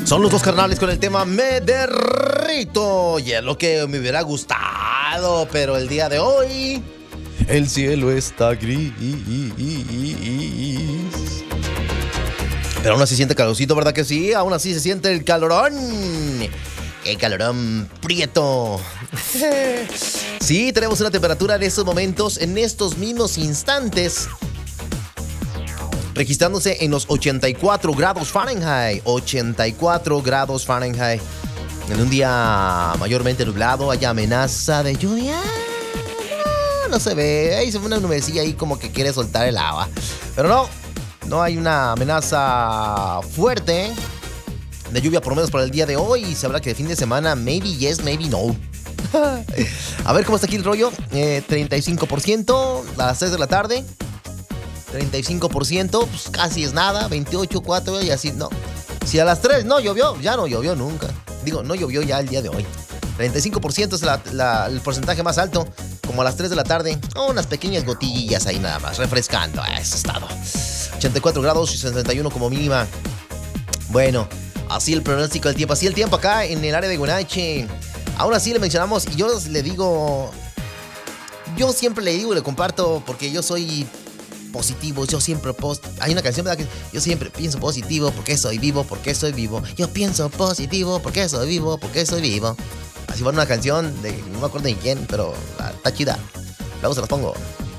Son los dos carnales con el tema Me Derrito. Y es lo que me hubiera gustado, pero el día de hoy el cielo está gris. Pero aún así siente calorcito, ¿verdad que sí? Aún así se siente el calorón. ¡Qué calorón prieto! Sí, tenemos una temperatura en estos momentos, en estos mismos instantes, registrándose en los 84 grados Fahrenheit. 84 grados Fahrenheit. En un día mayormente nublado, hay amenaza de lluvia. No se ve. Ahí se ve una nubecilla ahí como que quiere soltar el agua. Pero no hay una amenaza fuerte de lluvia, por lo menos para el día de hoy. Y se habla que de fin de semana, maybe yes, maybe no. A ver cómo está aquí el rollo. 35% a las 6 de la tarde. 35%, pues casi es nada. 28, 4 y así, no. Si a las 3 no llovió, ya no llovió nunca. Digo, no llovió ya el día de hoy. 35% es el porcentaje más alto. Como a las 3 de la tarde, unas pequeñas gotillillas ahí nada más, refrescando. Eso es todo. 84 grados y 61 como mínima. Bueno, así el pronóstico del tiempo. Así el tiempo acá en el área de Guanache. Aún así le mencionamos y yo le digo... Yo siempre le digo y le comparto porque yo soy positivo. Yo siempre hay una canción, ¿verdad? Que yo siempre pienso positivo porque soy vivo, porque soy vivo. Yo pienso positivo porque soy vivo, porque soy vivo. Así va una canción de... No me acuerdo de quién, pero está chida. Luego se las pongo.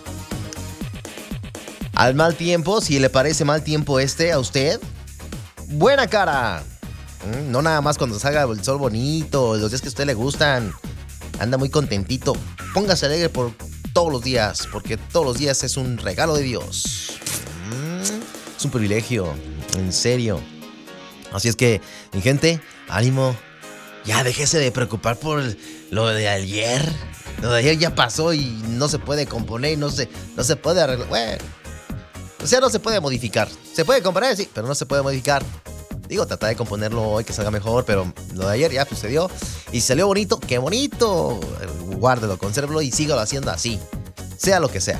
Al mal tiempo, si le parece mal tiempo a usted, buena cara. No nada más cuando salga el sol bonito, los días que a usted le gustan. Anda muy contentito. Póngase alegre por todos los días, porque todos los días es un regalo de Dios. Es un privilegio, en serio. Así es que, mi gente, ánimo. Ya déjese de preocupar por lo de ayer. Lo de ayer ya pasó y no se puede componer, no se puede arreglar. Bueno, o sea, no se puede modificar. Se puede componer, sí, pero no se puede modificar. Digo, tratar de componerlo hoy que salga mejor, pero lo de ayer ya sucedió. Y si salió bonito, ¡qué bonito! Guárdelo, consérvelo y sígalo haciendo así. Sea lo que sea.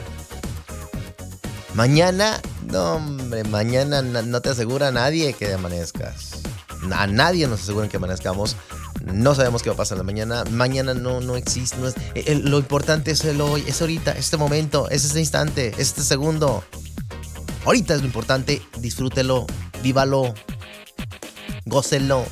Mañana, no hombre, mañana no te asegura a nadie que amanezcas. A nadie nos asegura que amanezcamos. No sabemos qué va a pasar en la mañana. Mañana no existe. Lo importante es el hoy, es ahorita, este momento, es este instante, es este segundo. Ahorita es lo importante. Disfrútelo, vívalo, gócelo.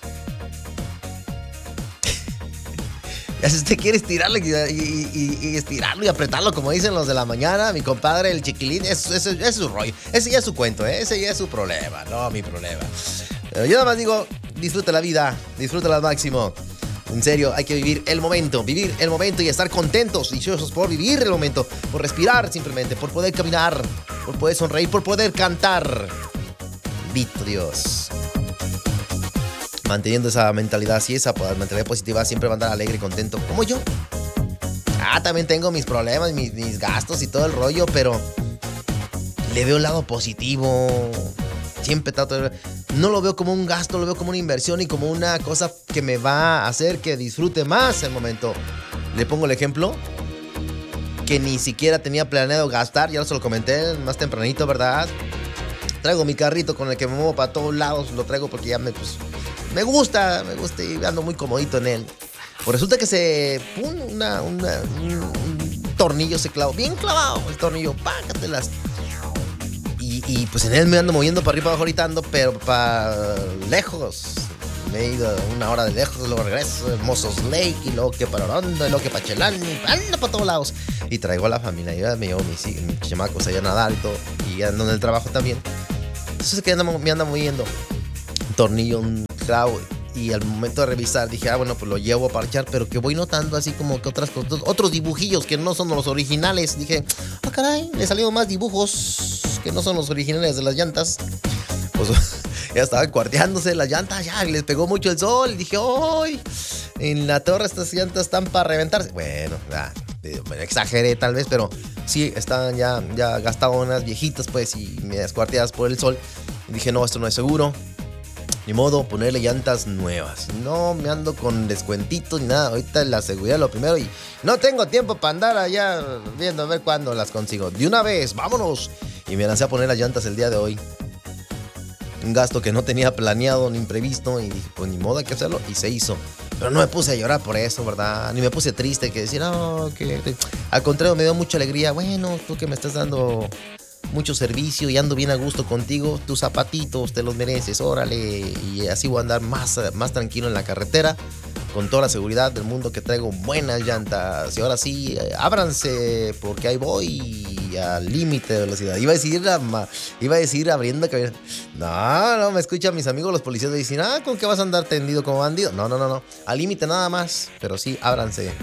Ya si usted quiere estirarlo y estirarlo y apretarlo como dicen los de la mañana, mi compadre el chiquilín, es su rollo. Ese ya es su cuento, ese ya es su problema, no mi problema. Pero yo nada más digo, disfruta la vida, disfrútala al máximo. En serio, hay que vivir el momento y estar contentos, dichosos por vivir el momento, por respirar simplemente, por poder caminar, por poder sonreír, por poder cantar. Bendito Dios. Manteniendo esa mentalidad así, esa mentalidad positiva, siempre va a andar alegre y contento, como yo. También tengo mis problemas, mis gastos y todo el rollo, pero le veo el lado positivo. Siempre trato de... No lo veo como un gasto, lo veo como una inversión y como una cosa que me va a hacer que disfrute más el momento. Le pongo el ejemplo que ni siquiera tenía planeado gastar, ya se lo comenté más tempranito, ¿verdad? Traigo mi carrito con el que me muevo para todos lados, lo traigo porque ya me gusta y ando muy comodito en él. Pues resulta que un tornillo se clavó, bien clavado el tornillo, págatelas. Y pues en él me ando moviendo para arriba para abajo ahorita ando, pero para lejos. Me he ido una hora de lejos, luego regreso, Mozos Lake, y luego que para Orondo, y luego que para Chelán, y ando para todos lados. Y traigo a la familia, yo me llevo mis chamacos allá a nadar y todo, y ando en el trabajo también. Entonces es que me anda moviendo un tornillo, un clavo, y al momento de revisar dije, bueno, pues lo llevo a parchar, pero que voy notando así como que otros dibujillos que no son los originales. Dije, caray, le salieron más dibujos que no son los originales de las llantas. Pues ya estaban cuarteándose las llantas, ya les pegó mucho el sol. Y dije, ¡ay! En la torre estas llantas están para reventarse. Bueno, exageré tal vez, pero sí, están ya gastadonas, viejitas pues, y medias cuarteadas por el sol. Y dije, no, esto no es seguro. Ni modo, ponerle llantas nuevas. No me ando con descuentitos ni nada. Ahorita la seguridad es lo primero y no tengo tiempo para andar allá viendo a ver cuándo las consigo. De una vez, vámonos. Y me lancé a poner las llantas el día de hoy. Un gasto que no tenía planeado ni imprevisto y dije, pues ni modo, hay que hacerlo y se hizo. Pero no me puse a llorar por eso, ¿verdad? Ni me puse triste que decir, no, que... Al contrario, me dio mucha alegría. Bueno, tú que me estás dando mucho servicio y ando bien a gusto contigo, tus zapatitos te los mereces, órale. Y así voy a andar más tranquilo en la carretera, con toda la seguridad del mundo, que traigo buenas llantas. Y ahora sí, ábranse, porque ahí voy al límite de velocidad. Iba a decir abriendo camino. No, me escuchan mis amigos los policías, me dicen, ¿con qué vas a andar tendido como bandido? No, al límite nada más, pero sí, ábranse.